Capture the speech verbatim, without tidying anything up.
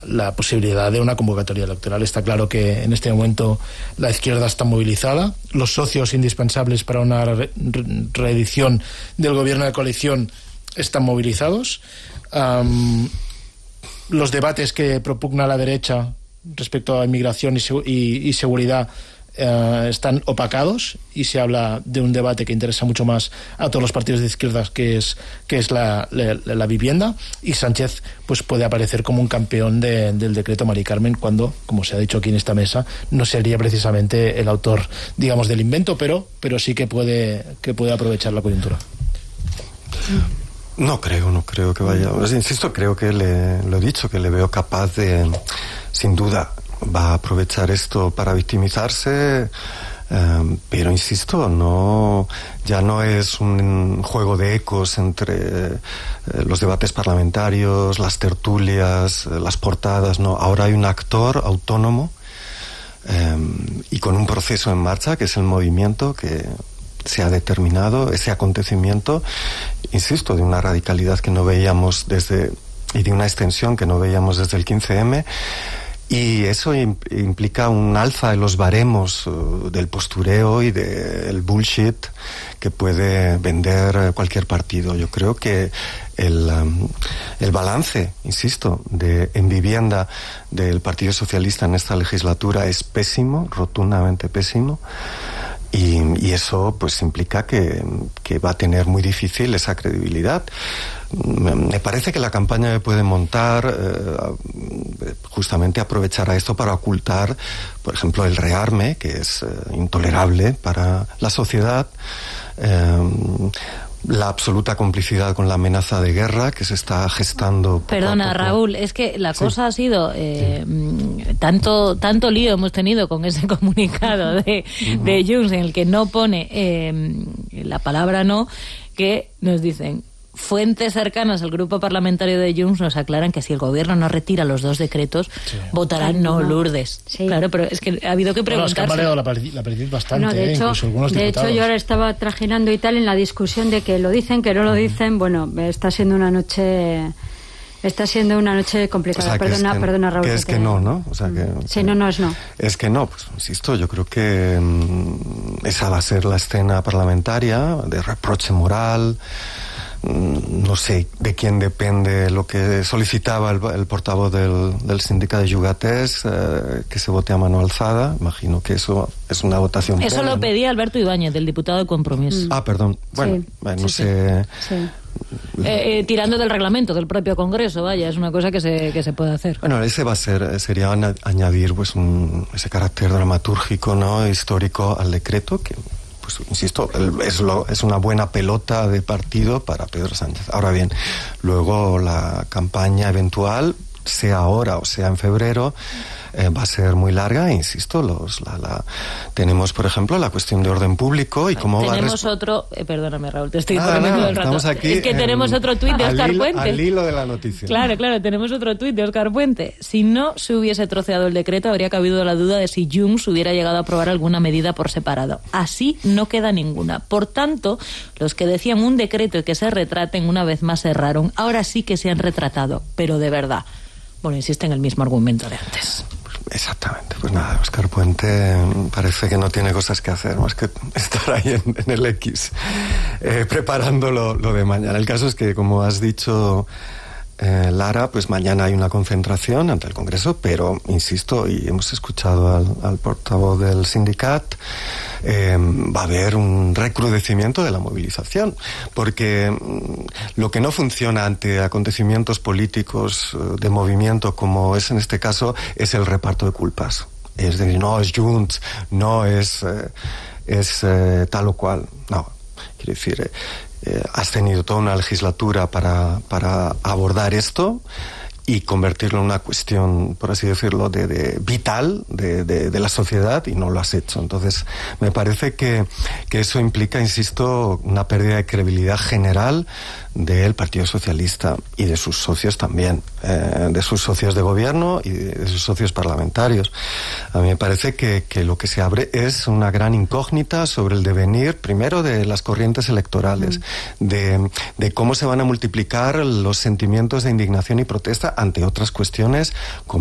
la posibilidad de una convocatoria electoral. Está claro que en este momento la izquierda está movilizada, los socios indispensables para una re- reedición del gobierno de coalición están movilizados, um, los debates que propugna la derecha respecto a inmigración y, y, y seguridad Uh, están opacados y se habla de un debate que interesa mucho más a todos los partidos de izquierdas, que es que es la, la, la vivienda, y Sánchez pues puede aparecer como un campeón de, del decreto Mari Carmen, cuando, como se ha dicho aquí en esta mesa, no sería precisamente el autor, digamos, del invento, pero pero sí que puede que puede aprovechar la coyuntura. No creo, no creo que vaya. Insisto, creo que le, lo he dicho, que le veo capaz de, sin duda, va a aprovechar esto para victimizarse, eh, pero insisto, no, ya no es un juego de ecos entre eh, los debates parlamentarios, las tertulias, eh, las portadas, no, ahora hay un actor autónomo eh, y con un proceso en marcha, que es el movimiento que se ha determinado, ese acontecimiento, insisto, de una radicalidad que no veíamos desde, y de una extensión que no veíamos desde el quince eme, y eso implica un alza en los baremos uh, del postureo y del bullshit que puede vender cualquier partido. Yo creo que el, um, el balance, insisto, de en vivienda del Partido Socialista en esta legislatura es pésimo, rotundamente pésimo. Y, y eso pues implica que, que va a tener muy difícil esa credibilidad. Me, me parece que la campaña que puede montar eh, justamente aprovechará esto para ocultar, por ejemplo, el rearme, que es eh, intolerable para la sociedad, eh, la absoluta complicidad con la amenaza de guerra que se está gestando poco Perdona, a poco. Raúl, es que la Sí. cosa ha sido eh, sí. tanto tanto lío hemos tenido con ese comunicado de, uh-huh. de Junts en el que no pone eh, la palabra no, que nos dicen: fuentes cercanas al grupo parlamentario de Junts nos aclaran que si el gobierno no retira los dos decretos, sí. votarán no, no. Lourdes. Sí. Claro, pero es que ha habido que preguntarse. Bueno, es que han variado la, la perdiz bastante, no, de eh, hecho, incluso algunos de diputados. hecho, yo ahora estaba trajinando y tal en la discusión de que lo dicen, que no lo dicen. Bueno, está siendo una noche... Está siendo una noche complicada. O sea, perdona, es que, perdona, Raúl. Que es que, que no, ¿no? O sea, que, sí, no, no es no. Es que no, pues insisto, yo creo que mmm, esa va a ser la escena parlamentaria de reproche moral. No sé de quién depende lo que solicitaba el, el portavoz del, del sindicato de Yugatés, eh, que se vote a mano alzada. Imagino que eso es una votación. Eso plena, lo ¿no? pedía Alberto Ibáñez, del diputado de Compromís. Ah, perdón. Bueno, sí, bueno no sí, sé. Sí. Eh, eh, tirando del reglamento del propio Congreso, vaya, es una cosa que se, que se puede hacer. Bueno, ese va a ser, sería añadir pues un, ese carácter dramatúrgico, ¿no?, histórico al decreto, que pues insisto, es, lo, es una buena pelota de partido para Pedro Sánchez. Ahora bien, luego la campaña eventual, sea ahora o sea en febrero, eh, va a ser muy larga, e insisto, los, la, la, tenemos, por ejemplo, la cuestión de orden público y cómo va a... Tenemos otro... Eh, perdóname, Raúl, te estoy ah, poniendo no, el rato. Estamos aquí es que en, tenemos otro tuit de Óscar Puente. Al hilo de la noticia. Claro, claro, tenemos otro tuit de Óscar Puente. Si no se hubiese troceado el decreto, habría cabido la duda de si Junts hubiera llegado a aprobar alguna medida por separado. Así no queda ninguna. Por tanto, los que decían un decreto y que se retraten, una vez más erraron. Ahora sí que se han retratado, pero de verdad. Bueno, insiste en el mismo argumento de antes. Exactamente, pues nada, Óscar Puente parece que no tiene cosas que hacer más que estar ahí en, en el X eh, preparando lo, lo de mañana. El caso es que, como has dicho, eh, Lara, pues mañana hay una concentración ante el Congreso, pero insisto, y hemos escuchado al, al portavoz del sindicat, eh, va a haber un recrudecimiento de la movilización, porque mm, lo que no funciona ante acontecimientos políticos eh, de movimiento, como es en este caso, es el reparto de culpas. Es decir, no es Junts, no es, eh, es eh, tal o cual. No, quiero decir, eh, eh, has tenido toda una legislatura para, para abordar esto y convertirlo en una cuestión, por así decirlo, de, de vital de, de, de la sociedad, y no lo has hecho. Entonces, me parece que, que eso implica, insisto, una pérdida de credibilidad general del Partido Socialista y de sus socios también, eh, de sus socios de gobierno y de sus socios parlamentarios. A mí me parece que, que lo que se abre es una gran incógnita sobre el devenir, primero, de las corrientes electorales, mm. de, de cómo se van a multiplicar los sentimientos de indignación y protesta ante otras cuestiones como